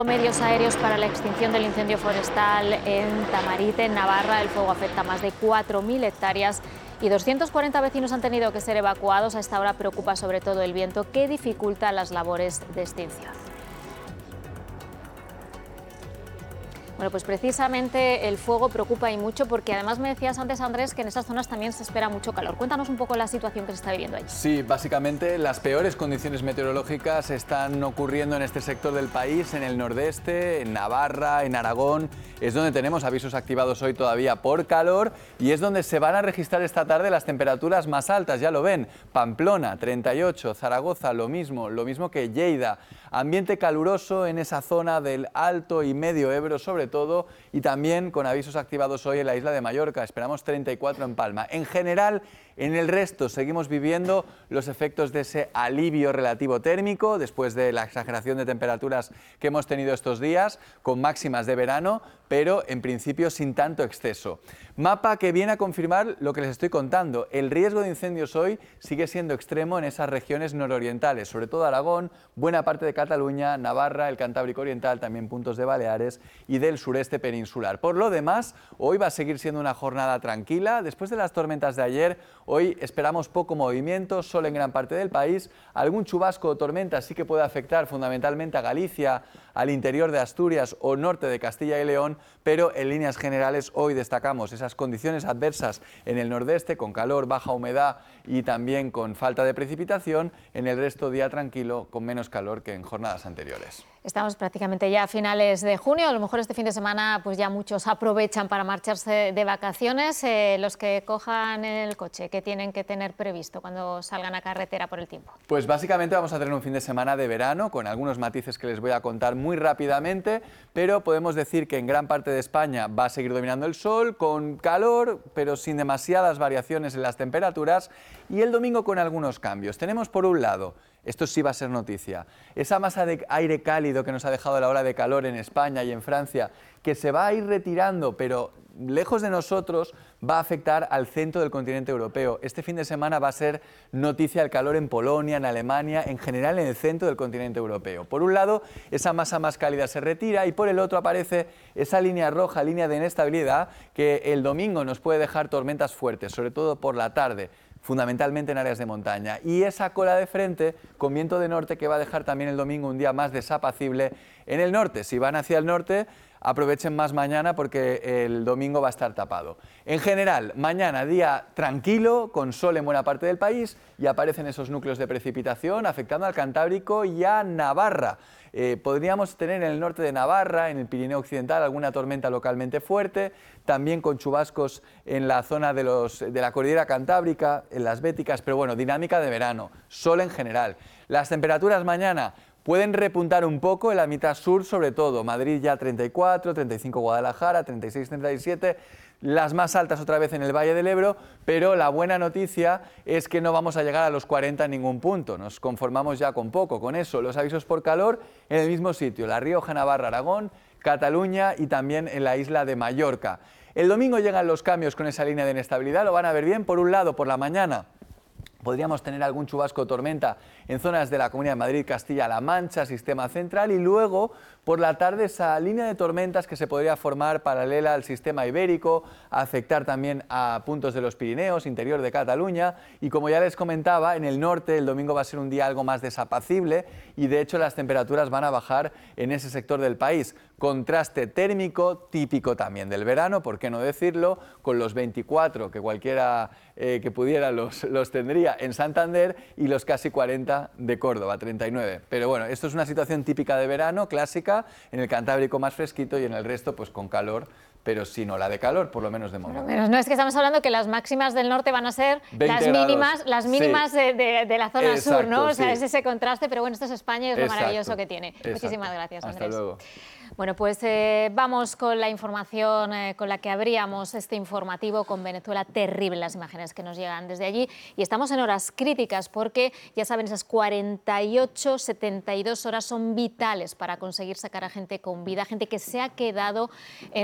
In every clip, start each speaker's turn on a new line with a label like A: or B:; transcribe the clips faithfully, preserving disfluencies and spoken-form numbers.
A: Medios aéreos para la extinción del incendio forestal en Tamarite, en Navarra. El fuego afecta a más de cuatro mil hectáreas y doscientos cuarenta vecinos han tenido que ser evacuados. A esta hora preocupa sobre todo el viento, que dificulta las labores de extinción. Bueno, pues precisamente el fuego preocupa y mucho, porque además me decías antes, Andrés, que en esas zonas también se espera mucho calor. Cuéntanos un poco la situación que se está viviendo allí.
B: Sí, básicamente las peores condiciones meteorológicas están ocurriendo en este sector del país, en el nordeste, en Navarra, en Aragón. Es donde tenemos avisos activados hoy todavía por calor y es donde se van a registrar esta tarde las temperaturas más altas, ya lo ven. Pamplona, treinta y ocho, Zaragoza, lo mismo, lo mismo que Lleida. Ambiente caluroso en esa zona del Alto y Medio Ebro, sobre todo, y también con avisos activados hoy en la isla de Mallorca. Esperamos treinta y cuatro en Palma. En general, en el resto seguimos viviendo los efectos de ese alivio relativo térmico después de la exageración de temperaturas que hemos tenido estos días, con máximas de verano, pero en principio sin tanto exceso. Mapa que viene a confirmar lo que les estoy contando. El riesgo de incendios hoy sigue siendo extremo en esas regiones nororientales, sobre todo Aragón, buena parte de Cataluña, Navarra, el Cantábrico Oriental, también puntos de Baleares y del sureste peninsular. Por lo demás, hoy va a seguir siendo una jornada tranquila. Después de las tormentas de ayer, hoy esperamos poco movimiento, sol en gran parte del país. Algún chubasco o tormenta sí que puede afectar fundamentalmente a Galicia, al interior de Asturias o norte de Castilla y León, pero en líneas generales hoy destacamos esas condiciones adversas en el nordeste, con calor, baja humedad y también con falta de precipitación. En el resto, día tranquilo, con menos calor que en jornadas anteriores.
A: Estamos prácticamente ya a finales de junio, a lo mejor este fin de semana pues ya muchos aprovechan para marcharse de vacaciones. Eh, los que cojan el coche, ¿qué tienen que tener previsto cuando salgan a carretera por el tiempo?
B: Pues básicamente vamos a tener un fin de semana de verano, con algunos matices que les voy a contar muy rápidamente, pero podemos decir que en gran parte de España va a seguir dominando el sol, con calor, pero sin demasiadas variaciones en las temperaturas, y el domingo con algunos cambios. Tenemos por un lado, esto sí va a ser noticia, esa masa de aire cálido que nos ha dejado la ola de calor en España y en Francia, que se va a ir retirando, pero lejos de nosotros, va a afectar al centro del continente europeo. Este fin de semana va a ser noticia el calor en Polonia, en Alemania, en general en el centro del continente europeo. Por un lado, esa masa más cálida se retira y por el otro aparece esa línea roja, línea de inestabilidad, que el domingo nos puede dejar tormentas fuertes, sobre todo por la tarde, fundamentalmente en áreas de montaña, y esa cola de frente con viento de norte que va a dejar también el domingo un día más desapacible en el norte. Si van hacia el norte, aprovechen más mañana porque el domingo va a estar tapado. En general, mañana día tranquilo, con sol en buena parte del país, y aparecen esos núcleos de precipitación afectando al Cantábrico y a Navarra. Eh, podríamos tener en el norte de Navarra, en el Pirineo Occidental, alguna tormenta localmente fuerte, también con chubascos en la zona de, los, de la cordillera Cantábrica, en las Béticas, pero bueno, dinámica de verano, sol en general. Las temperaturas mañana pueden repuntar un poco en la mitad sur, sobre todo Madrid ya treinta y cuatro, treinta y cinco Guadalajara, treinta y seis, treinta y siete, las más altas otra vez en el Valle del Ebro, pero la buena noticia es que no vamos a llegar a los cuarenta en ningún punto, nos conformamos ya con poco, con eso, los avisos por calor en el mismo sitio, La Rioja, Navarra, Aragón, Cataluña y también en la isla de Mallorca. El domingo llegan los cambios con esa línea de inestabilidad, lo van a ver bien, por un lado, por la mañana podríamos tener algún chubasco o tormenta en zonas de la Comunidad de Madrid, Castilla-La Mancha, Sistema Central, y luego por la tarde esa línea de tormentas que se podría formar paralela al sistema ibérico, a afectar también a puntos de los Pirineos, interior de Cataluña, y como ya les comentaba, en el norte el domingo va a ser un día algo más desapacible y de hecho las temperaturas van a bajar en ese sector del país. Contraste térmico típico también del verano, por qué no decirlo, con los veinticuatro que cualquiera eh, que pudiera los, los tendría en Santander y los casi cuarenta de Córdoba, treinta y nueve. Pero bueno, esto es una situación típica de verano, clásica, en el Cantábrico más fresquito y en el resto pues con calor, pero sin ola de calor, por lo menos de momento.
A: Menos, no es que estamos hablando que las máximas del norte van a ser las mínimas, las mínimas sí. de, de, de la zona Exacto, sur, ¿no? O sea, sí. es ese contraste, pero bueno, esto es España y es
B: Exacto.
A: lo maravilloso que tiene.
B: Exacto.
A: Muchísimas gracias, Andrés.
B: Hasta luego.
A: Bueno, pues eh, vamos con la información eh, con la que abríamos este informativo con Venezuela. Terrible las imágenes que nos llegan desde allí y estamos en horas críticas porque, ya saben, esas cuarenta y ocho, setenta y dos horas son vitales para conseguir sacar a gente con vida, gente que se ha quedado entre los escombros.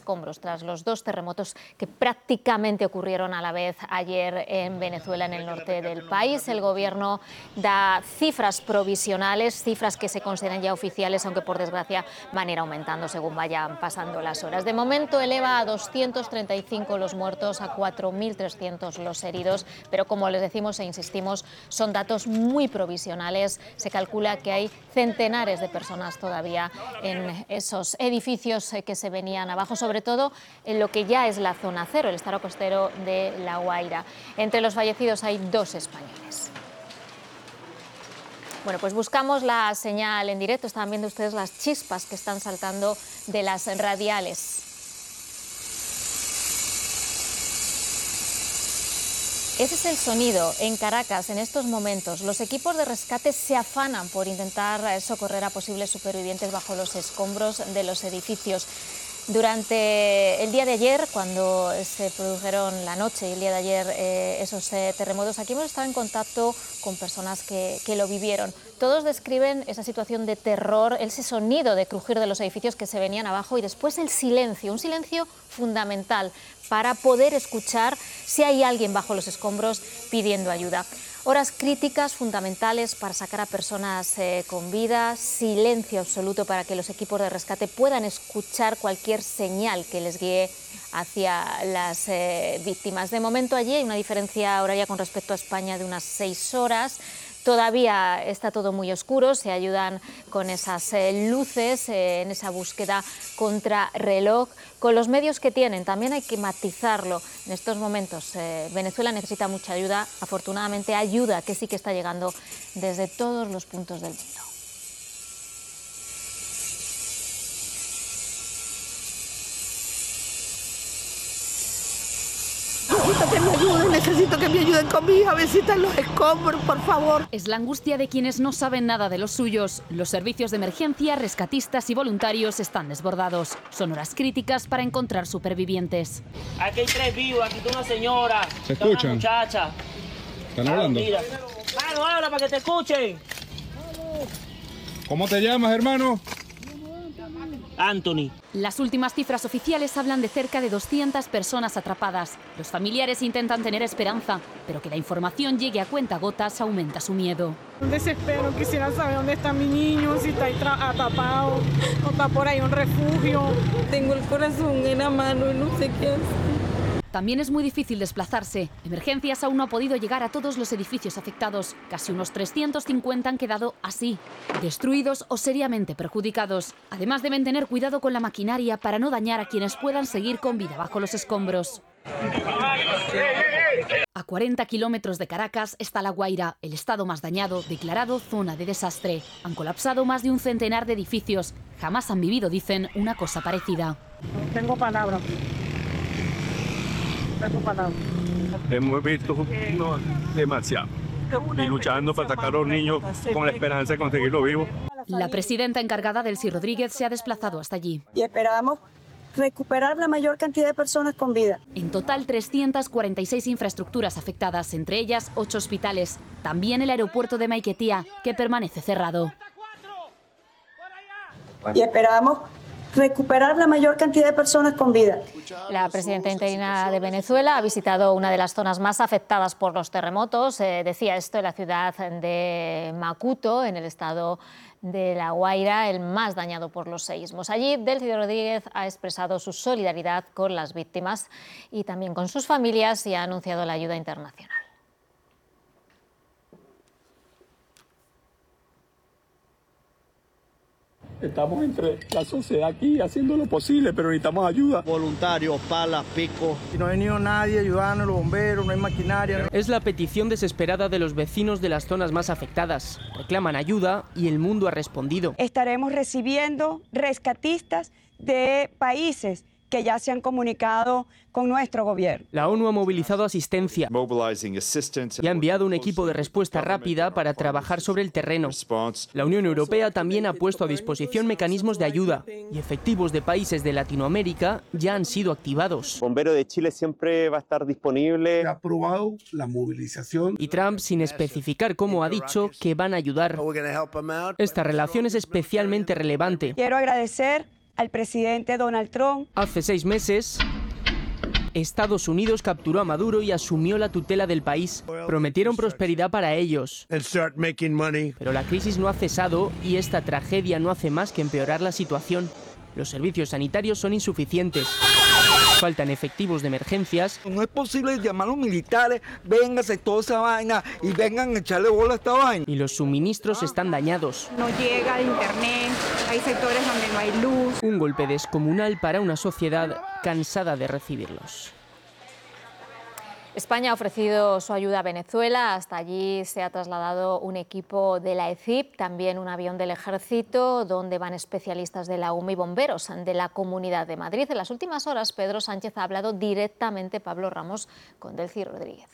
A: escombros tras los dos terremotos que prácticamente ocurrieron a la vez ayer en Venezuela, en el norte del país. El gobierno da cifras provisionales, cifras que se consideran ya oficiales, aunque por desgracia van a ir aumentando según vayan pasando las horas. De momento eleva a doscientos treinta y cinco los muertos, a cuatro mil trescientos los heridos, pero como les decimos e insistimos, son datos muy provisionales. Se calcula que hay centenares de personas todavía en esos edificios que se venían abajo, sobre todo en lo que ya es la zona cero, el estado costero de La Guaira. Entre los fallecidos hay dos españoles. Bueno, pues buscamos la señal en directo. Estaban viendo ustedes las chispas que están saltando de las radiales. Ese es el sonido en Caracas en estos momentos. Los equipos de rescate se afanan por intentar socorrer a posibles supervivientes bajo los escombros de los edificios. Durante el día de ayer, cuando se produjeron la noche y el día de ayer eh, esos eh, terremotos, aquí hemos estado en contacto con personas que, que lo vivieron. Todos describen esa situación de terror, ese sonido de crujir de los edificios que se venían abajo y después el silencio, un silencio fundamental para poder escuchar si hay alguien bajo los escombros pidiendo ayuda. Horas críticas fundamentales para sacar a personas eh, con vida, silencio absoluto para que los equipos de rescate puedan escuchar cualquier señal que les guíe hacia las eh, víctimas. De momento allí hay una diferencia horaria con respecto a España de unas seis horas. Todavía está todo muy oscuro, se ayudan con esas eh, luces eh, en esa búsqueda contra reloj, con los medios que tienen. También hay que matizarlo. En estos momentos eh, Venezuela necesita mucha ayuda, afortunadamente ayuda que sí que está llegando desde todos los puntos del mundo.
C: Necesito que me ayuden, necesito que me ayuden con mi hija, a visitar los escombros, por favor.
D: Es la angustia de quienes no saben nada de los suyos. Los servicios de emergencia, rescatistas y voluntarios están desbordados. Son horas críticas para encontrar supervivientes.
E: Aquí hay tres vivos, aquí está una señora,
F: ¿Se
E: está una
F: escuchan?
E: muchacha.
F: ¿Están hablando?
E: Mano, habla para que te escuchen.
F: ¿Cómo te llamas, hermano?
E: Anthony.
D: Las últimas cifras oficiales hablan de cerca de doscientas personas atrapadas. Los familiares intentan tener esperanza, pero que la información llegue a cuentagotas aumenta su miedo.
G: Un desespero, quisiera saber dónde está mi niño, si está ahí atrapado, o está por ahí un refugio.
H: Tengo el corazón en la mano y no sé qué hacer.
D: También es muy difícil desplazarse. Emergencias aún no ha podido llegar a todos los edificios afectados. Casi unos trescientos cincuenta han quedado así, destruidos o seriamente perjudicados. Además deben tener cuidado con la maquinaria para no dañar a quienes puedan seguir con vida bajo los escombros. A cuarenta kilómetros de Caracas está La Guaira, el estado más dañado, declarado zona de desastre. Han colapsado más de un centenar de edificios. Jamás han vivido, dicen, una cosa parecida.
G: No tengo palabras.
I: Hemos visto no, demasiado y luchando para sacar a los niños con la esperanza de conseguirlo vivos.
D: La presidenta encargada, Delcy Rodríguez, se ha desplazado hasta allí.
H: Y esperamos recuperar la mayor cantidad de personas con vida.
D: En total, trescientas cuarenta y seis infraestructuras afectadas, entre ellas ocho hospitales. También el aeropuerto de Maiquetía, que permanece cerrado.
H: Y esperamos recuperar la mayor cantidad de personas con vida.
A: La presidenta interina de Venezuela ha visitado una de las zonas más afectadas por los terremotos. Eh, decía esto en la ciudad de Macuto, en el estado de La Guaira, el más dañado por los seísmos. Allí, Delcy Rodríguez ha expresado su solidaridad con las víctimas y también con sus familias y ha anunciado la ayuda internacional.
J: Estamos entre la sociedad aquí haciendo lo posible, pero necesitamos ayuda.
K: Voluntarios, palas, picos.
L: Y no ha venido nadie ayudando, los bomberos, no hay maquinaria.
M: Es la petición desesperada de los vecinos de las zonas más afectadas. Reclaman ayuda y el mundo ha respondido.
N: Estaremos recibiendo rescatistas de países que ya se han comunicado con nuestro gobierno.
M: La ONU ha movilizado asistencia y ha enviado un equipo de respuesta rápida para trabajar sobre el terreno. La Unión Europea también ha puesto a disposición mecanismos de ayuda y efectivos de países de Latinoamérica ya han sido activados.
O: Bombero de Chile siempre va a estar disponible.
P: Se ha aprobado la movilización.
M: Y Trump, sin especificar cómo, ha dicho que van a ayudar. Esta relación es especialmente relevante.
N: Quiero agradecer al presidente Donald Trump.
M: Hace seis meses, Estados Unidos capturó a Maduro y asumió la tutela del país. Prometieron prosperidad para ellos. Pero la crisis no ha cesado y esta tragedia no hace más que empeorar la situación. Los servicios sanitarios son insuficientes. Faltan efectivos de emergencias.
L: No es posible llamar a los militares, vénganse toda esa vaina y vengan a echarle bola a esta vaina.
M: Y los suministros están dañados.
N: No llega el internet, hay sectores donde no hay luz.
M: Un golpe descomunal para una sociedad cansada de recibirlos.
A: España ha ofrecido su ayuda a Venezuela. Hasta allí se ha trasladado un equipo de la E C I P, también un avión del Ejército, donde van especialistas de la U M y bomberos de la Comunidad de Madrid. En las últimas horas, Pedro Sánchez ha hablado directamente, Pablo Ramos, con Delcy Rodríguez.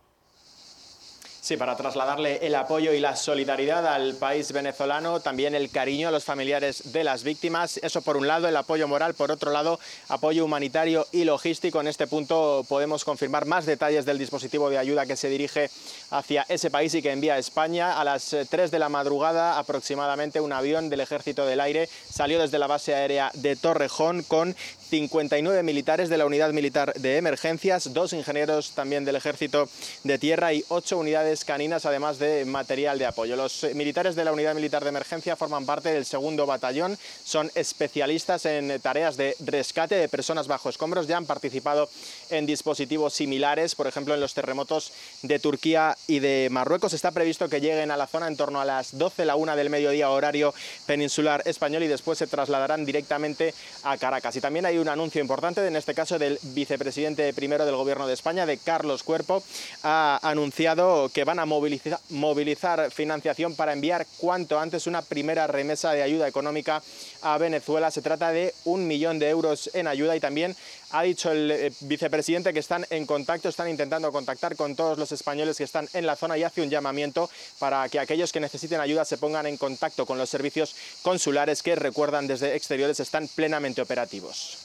Q: Sí, para trasladarle el apoyo y la solidaridad al país venezolano, también el cariño a los familiares de las víctimas. Eso por un lado, el apoyo moral, por otro lado, apoyo humanitario y logístico. En este punto podemos confirmar más detalles del dispositivo de ayuda que se dirige hacia ese país y que envía a España. A las tres de la madrugada aproximadamente, un avión del Ejército del Aire salió desde la base aérea de Torrejón con cincuenta y nueve militares de la Unidad Militar de Emergencias, dos ingenieros también del Ejército de Tierra y ocho unidades caninas, además de material de apoyo. Los militares de la Unidad Militar de Emergencia forman parte del segundo batallón, son especialistas en tareas de rescate de personas bajo escombros, ya han participado en dispositivos similares, por ejemplo en los terremotos de Turquía y de Marruecos. Está previsto que lleguen a la zona en torno a las doce, la una del mediodía, horario peninsular español, y después se trasladarán directamente a Caracas. Y también hay un anuncio importante, en este caso del vicepresidente primero del Gobierno de España, de Carlos Cuerpo. Ha anunciado que van a movilizar, movilizar financiación para enviar cuanto antes una primera remesa de ayuda económica a Venezuela. Se trata de un millón de euros en ayuda, y también ha dicho el vicepresidente que están en contacto, están intentando contactar con todos los españoles que están en la zona, y hace un llamamiento para que aquellos que necesiten ayuda se pongan en contacto con los servicios consulares que, recuerdan, desde exteriores están plenamente operativos.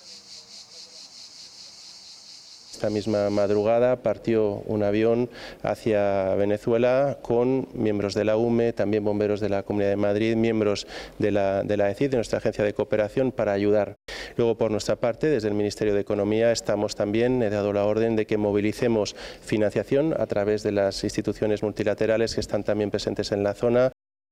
R: Esta misma madrugada partió un avión hacia Venezuela con miembros de la U M E, también bomberos de la Comunidad de Madrid, miembros de la, de la E C I P, de nuestra agencia de cooperación, para ayudar. Luego, por nuestra parte, desde el Ministerio de Economía, estamos también, he dado la orden de que movilicemos financiación a través de las instituciones multilaterales que están también presentes en la zona.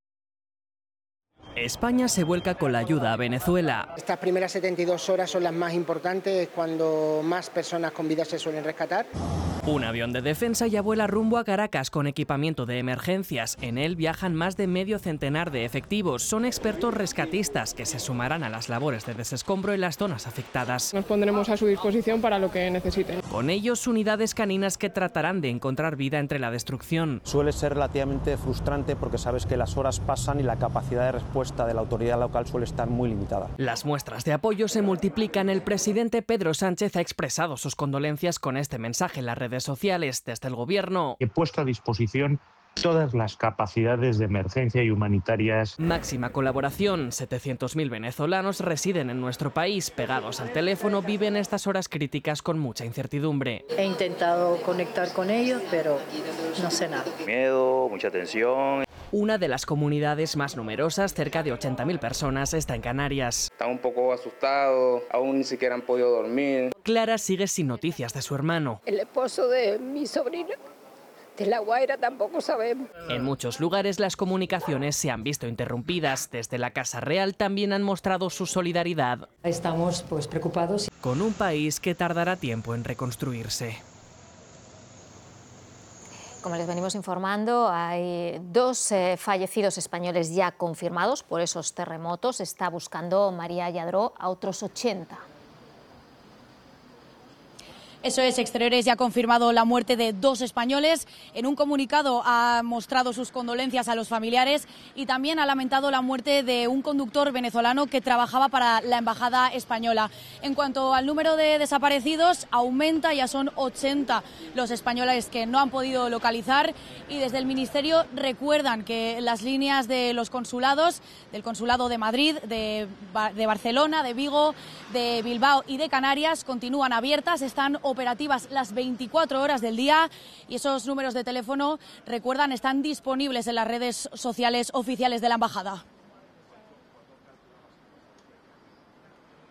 M: España se vuelca con la ayuda a Venezuela.
S: Estas primeras setenta y dos horas son las más importantes, cuando más personas con vida se suelen rescatar.
M: Un avión de defensa ya vuela rumbo a Caracas con equipamiento de emergencias. En él viajan más de medio centenar de efectivos. Son expertos rescatistas que se sumarán a las labores de desescombro en las zonas afectadas.
G: Nos pondremos a su disposición para lo que necesiten.
M: Con ellos, unidades caninas que tratarán de encontrar vida entre la destrucción.
T: Suele ser relativamente frustrante porque sabes que las horas pasan y la capacidad de respuesta de la autoridad local suele estar muy limitada.
M: Las muestras de apoyo se multiplican. El presidente Pedro Sánchez ha expresado sus condolencias con este mensaje en las redes sociales. Desde el Gobierno
U: he puesto a disposición todas las capacidades de emergencia y humanitarias.
M: Máxima colaboración. setecientos mil venezolanos residen en nuestro país. Pegados al teléfono, viven estas horas críticas con mucha incertidumbre.
V: He intentado conectar con ellos, pero no sé nada.
W: Miedo, mucha tensión.
M: Una de las comunidades más numerosas, cerca de ochenta mil personas, está en Canarias.
X: Están un poco asustados, aún ni siquiera han podido dormir.
M: Clara sigue sin noticias de su hermano.
Y: El esposo de mi sobrina, de La Guaira, tampoco sabemos.
M: En muchos lugares las comunicaciones se han visto interrumpidas. Desde la Casa Real también han mostrado su solidaridad.
V: Estamos pues preocupados.
M: Con un país que tardará tiempo en reconstruirse.
A: Como les venimos informando, hay dos eh, fallecidos españoles ya confirmados por esos terremotos. Está buscando María Lladró a otros ochenta.
Z: Eso es, Exteriores ya ha confirmado la muerte de dos españoles. En un comunicado ha mostrado sus condolencias a los familiares y también ha lamentado la muerte de un conductor venezolano que trabajaba para la Embajada Española. En cuanto al número de desaparecidos, aumenta, ya son ochenta los españoles que no han podido localizar, y desde el Ministerio recuerdan que las líneas de los consulados, del Consulado de Madrid, de, de Barcelona, de Vigo, de Bilbao y de Canarias continúan abiertas, están operativas las veinticuatro horas del día, y esos números de teléfono, recuerdan, están disponibles en las redes sociales oficiales de la Embajada.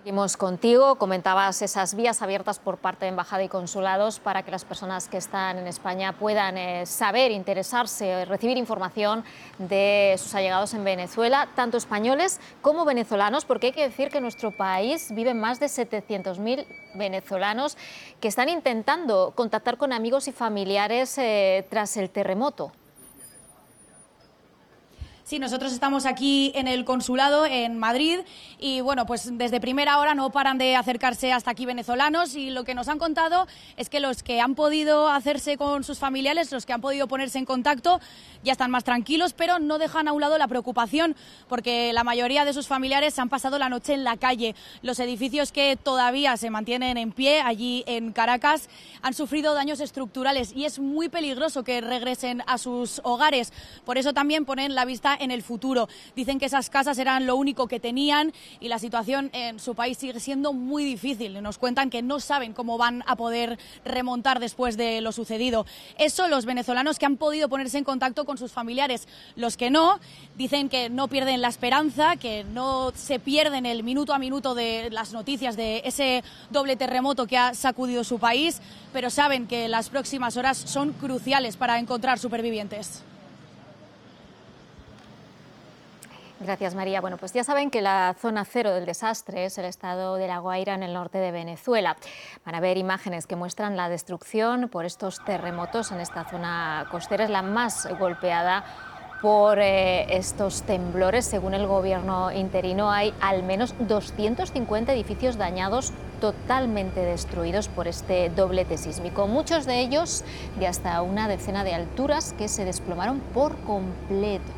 A: Seguimos contigo. Comentabas esas vías abiertas por parte de Embajada y consulados para que las personas que están en España puedan eh, saber, interesarse, recibir información de sus allegados en Venezuela, tanto españoles como venezolanos, porque hay que decir que en nuestro país viven más de setecientos mil venezolanos que están intentando contactar con amigos y familiares eh, tras el terremoto.
Z: Sí, nosotros estamos aquí en el consulado en Madrid y bueno, pues desde primera hora no paran de acercarse hasta aquí venezolanos y lo que nos han contado es que los que han podido hacerse con sus familiares, los que han podido ponerse en contacto, ya están más tranquilos, pero no dejan a un lado la preocupación porque la mayoría de sus familiares han pasado la noche en la calle. Los edificios que todavía se mantienen en pie allí en Caracas han sufrido daños estructurales y es muy peligroso que regresen a sus hogares. Por eso también ponen la vista en el futuro. Dicen que esas casas eran lo único que tenían y la situación en su país sigue siendo muy difícil. Nos cuentan que no saben cómo van a poder remontar después de lo sucedido. Eso los venezolanos que han podido ponerse en contacto con sus familiares. Los que no, dicen que no pierden la esperanza, que no se pierden el minuto a minuto de las noticias de ese doble terremoto que ha sacudido su país, pero saben que las próximas horas son cruciales para encontrar supervivientes.
A: Gracias, María. Bueno, pues ya saben que la zona cero del desastre es el estado de La Guaira, en el norte de Venezuela. Van a ver imágenes que muestran la destrucción por estos terremotos en esta zona costera. Es la más golpeada por eh, estos temblores. Según el gobierno interino, hay al menos doscientos cincuenta edificios dañados, totalmente destruidos por este doblete sísmico. Muchos de ellos de hasta una decena de alturas que se desplomaron por completo.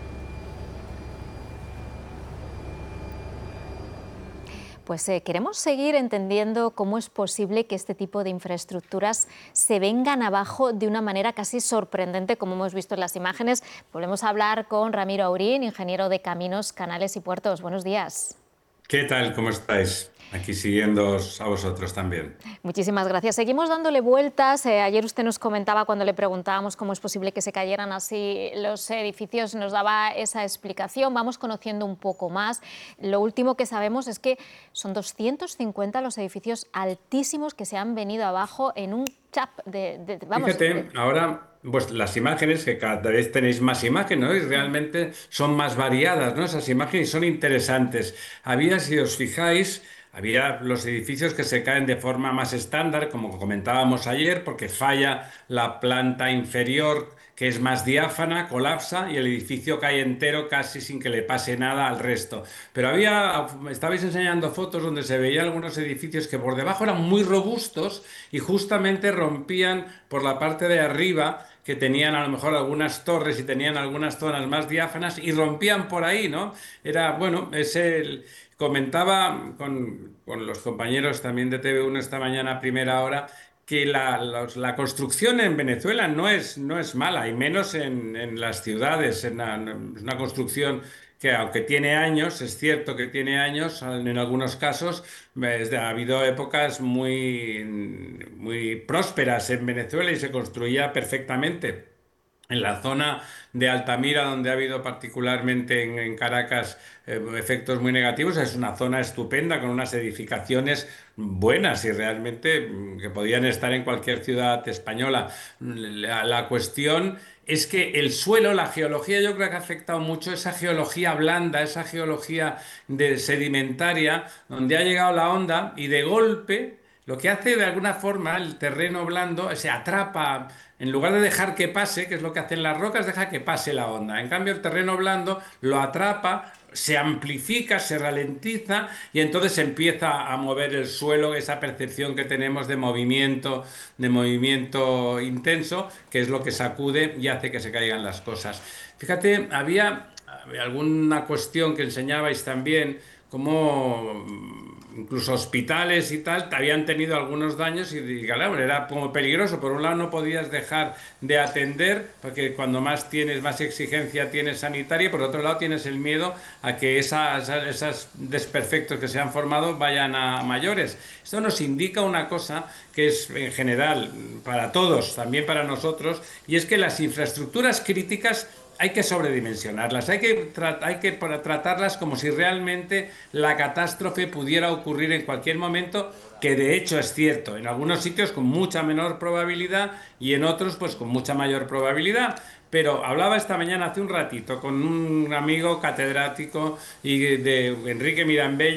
A: Pues eh, queremos seguir entendiendo cómo es posible que este tipo de infraestructuras se vengan abajo de una manera casi sorprendente, como hemos visto en las imágenes. Volvemos a hablar con Ramiro Aurín, ingeniero de Caminos, Canales y Puertos. Buenos días.
B: ¿Qué tal? ¿Cómo estáis? Aquí siguiéndoos a vosotros también.
A: Muchísimas gracias. Seguimos dándole vueltas. Eh, ayer usted nos comentaba, cuando le preguntábamos cómo es posible que se cayeran así los edificios, nos daba esa explicación. Vamos conociendo un poco más. Lo último que sabemos es que son doscientos cincuenta los edificios altísimos que se han venido abajo en un chap de... de vamos,
B: Fíjate,
A: de...
B: ahora pues las imágenes, que cada vez tenéis más imágenes, ¿no? Y realmente son más variadas, ¿no? Esas imágenes son interesantes. Había, si os fijáis, había los edificios que se caen de forma más estándar, como comentábamos ayer, porque falla la planta inferior, que es más diáfana, colapsa y el edificio cae entero casi sin que le pase nada al resto. Pero había, estabais enseñando fotos donde se veían algunos edificios que por debajo eran muy robustos y justamente rompían por la parte de arriba, que tenían a lo mejor algunas torres y tenían algunas zonas más diáfanas y rompían por ahí, ¿no? Era, bueno, es el... Comentaba con, con los compañeros también de T V uno esta mañana a primera hora que la, los, la construcción en Venezuela no es, no es mala, y menos en, en las ciudades. En la, es una construcción que, aunque tiene años, es cierto que tiene años, en algunos casos, es, ha habido épocas muy, muy prósperas en Venezuela y se construía perfectamente. En la zona de Altamira, donde ha habido particularmente en, en Caracas eh, efectos muy negativos, es una zona estupenda con unas edificaciones buenas y realmente que podían estar en cualquier ciudad española. La, la cuestión es que el suelo, la geología, yo creo que ha afectado mucho, esa geología blanda, esa geología de sedimentaria, donde ha llegado la onda y de golpe lo que hace de alguna forma el terreno blando se atrapa. En lugar de dejar que pase, que es lo que hacen las rocas, deja que pase la onda. En cambio, el terreno blando lo atrapa, se amplifica, se ralentiza y entonces empieza a mover el suelo, esa percepción que tenemos de movimiento, de movimiento intenso, que es lo que sacude y hace que se caigan las cosas. Fíjate, había, había alguna cuestión que enseñabais también, como incluso hospitales y tal habían tenido algunos daños y, y claro, era como peligroso. Por un lado no podías dejar de atender, porque cuando más tienes, más exigencia tienes sanitaria, por otro lado tienes el miedo a que esas, esos desperfectos que se han formado vayan a mayores. Esto nos indica una cosa que es en general para todos, también para nosotros, y es que las infraestructuras críticas hay que sobredimensionarlas, hay que, tra hay que tratarlas como si realmente la catástrofe pudiera ocurrir en cualquier momento, que de hecho es cierto, en algunos sitios con mucha menor probabilidad y en otros pues con mucha mayor probabilidad. Pero hablaba esta mañana hace un ratito con un amigo catedrático y de Enrique Mirambella,